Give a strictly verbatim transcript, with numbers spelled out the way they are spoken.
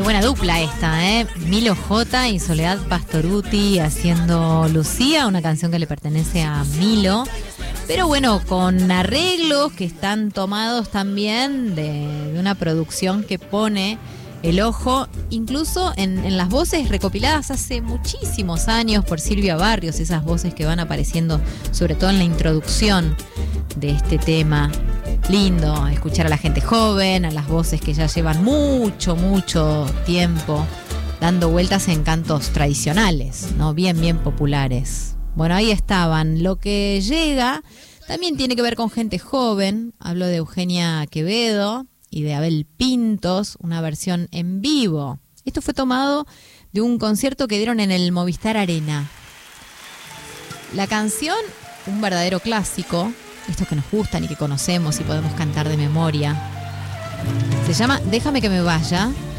Qué buena dupla esta, ¿eh? Milo J y Soledad Pastorutti haciendo Lucía, una canción que le pertenece a Milo. Pero bueno, con arreglos que están tomados también de, de una producción que pone el ojo, incluso en, en las voces recopiladas hace muchísimos años por Silvia Barrios, esas voces que van apareciendo sobre todo en la introducción de este tema. Lindo escuchar a la gente joven, a las voces que ya llevan mucho, mucho tiempo dando vueltas en cantos tradicionales, ¿no? Bien, bien populares. Bueno, ahí estaban. Lo que llega también tiene que ver con gente joven. Hablo de Eugenia Quevedo y de Abel Pintos, una versión en vivo. Esto fue tomado de un concierto que dieron en el Movistar Arena. La canción, un verdadero clásico, estos que nos gustan y que conocemos y podemos cantar de memoria, se llama Déjame que me vaya.